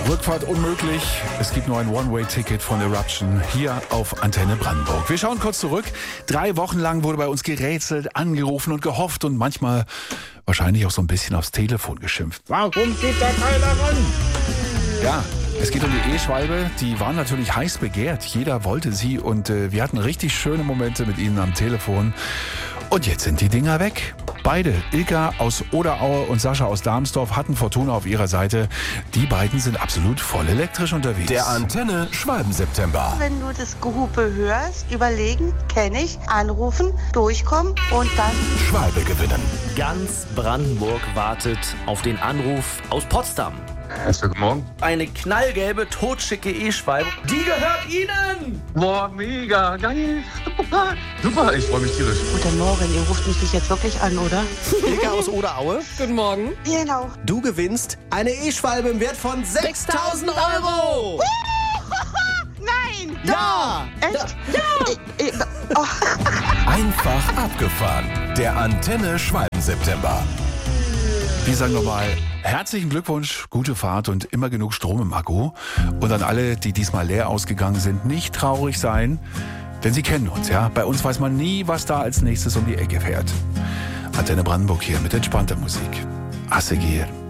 Rückfahrt unmöglich. Es gibt nur ein One-Way-Ticket von Eruption hier auf Antenne Brandenburg. Wir schauen kurz zurück. 3 Wochen lang wurde bei uns gerätselt, angerufen und gehofft und manchmal wahrscheinlich auch so ein bisschen aufs Telefon geschimpft. Warum geht da keiner ran? Ja, es geht um die E-Schwalbe. Die waren natürlich heiß begehrt. Jeder wollte sie und wir hatten richtig schöne Momente mit ihnen am Telefon. Und jetzt sind die Dinger weg. Beide, Ilka aus Oderaue und Sascha aus Darmsdorf, hatten Fortuna auf ihrer Seite. Die beiden sind absolut voll elektrisch unterwegs. Der Antenne Schwalben-September. Wenn du das Gehupe hörst, überlegen, kenne ich, anrufen, durchkommen und dann Schwalbe gewinnen. Ganz Brandenburg wartet auf den Anruf aus Potsdam. Guten Morgen. Eine knallgelbe, totschicke E-Schwalbe. Die gehört Ihnen! Boah, mega, geil. Super, ich freue mich tierisch. Guten Morgen, ihr ruft mich nicht jetzt wirklich an, oder? Ilka aus Oderaue. Guten Morgen. Genau. Du gewinnst eine E-Schwalbe im Wert von 6.000 Euro. Nein! Ja! Echt? Ja! Einfach abgefahren. Der Antenne Schwalben-September. Wir sagen nochmal herzlichen Glückwunsch, gute Fahrt und immer genug Strom im Akku. Und an alle, die diesmal leer ausgegangen sind, nicht traurig sein, denn sie kennen uns, ja. Bei uns weiß man nie, was da als nächstes um die Ecke fährt. Antenne Brandenburg hier mit entspannter Musik. Assegir.